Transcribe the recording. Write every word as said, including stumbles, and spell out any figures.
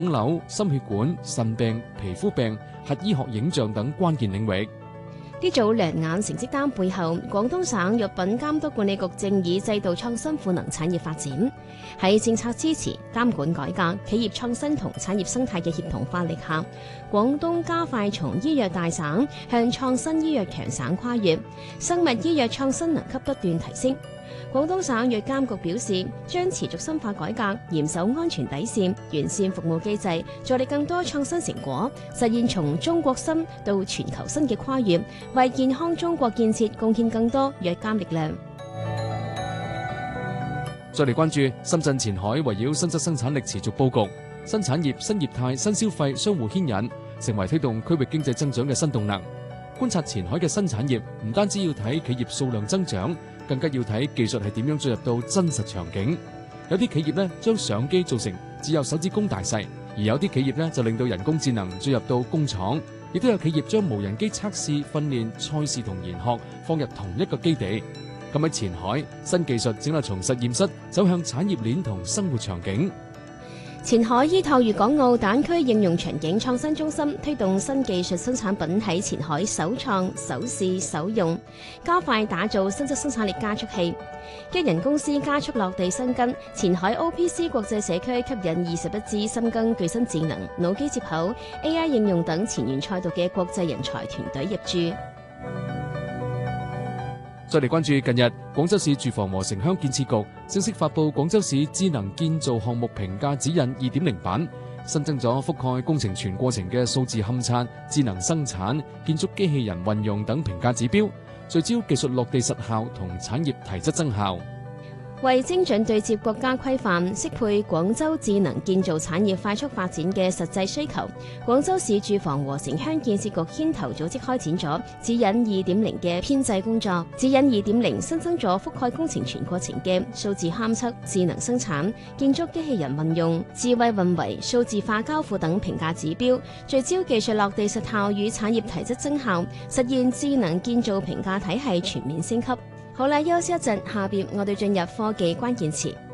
瘤、心血管、腎病、皮膚病、核醫學影像等關鍵領域。 呢組亮眼成績單背後，廣東省藥品監督管理局正以制度創新賦能產業發展。喺政策支持、監管改革、企業創新同產業生態嘅協同發力下，廣東加快從醫藥大省向創新醫藥強省跨越，生物醫藥創新能級不斷提升。廣東省藥監局表示，將持續深化改革，嚴守安全底線，完善服務機制，助力更多創新成果，實現從中國新到全球新嘅跨越，為健康中國建設貢獻更多藥監力量。 再嚟關注深圳前海圍繞新質生產力持續佈局，新產業、新業態、新消費相互牽引，成為推動區域經濟增長嘅新動能。觀察前海嘅新產業，唔單止要睇企業數量增長，更加要睇技術係點樣進入到真實場景。有啲企業呢將相機做成只有手指公大細，而有啲企業呢就令到人工智能進入到工廠，亦都有企業將無人機測試、訓練、賽事同研學放入同一個基地。咁喺前海，新技術正係從實驗室走向產業鏈同生活場景。 前海依託粵港澳大灣區應用場景創新中心，推動新技術新產品喺前海首創、首試、首用，加快打造新質生產力加速器。一人公司加速落地生根，前海 O P C 國際社區吸引二十一支深耕具身智能、腦機接口、A I 應用等前沿賽道嘅國際人才團隊入駐。 再嚟關注近日，廣州市住房和城鄉建設局正式發布廣州市智能建造項目評價指引二點零版，新增咗覆蓋工程全過程嘅數字勘測、智能生產、建築機器人運用等評價指標，聚焦技術落地實效同產業提質增效。 為精準對接國家規範，適配廣州智能建造產業快速發展嘅實際需求，廣州市住房和城鄉建設局牽頭組織開展咗指引二點零嘅編製工作。指引二點零新增咗覆蓋工程全過程嘅數字勘測、智能生產、建築機器人運用、智慧運維、數字化交付等評價指標，聚焦技術落地實效與產業提質增效，實現智能建造評價體系全面升級。好啦，休息一陣，下邊我哋進入科技關鍵詞。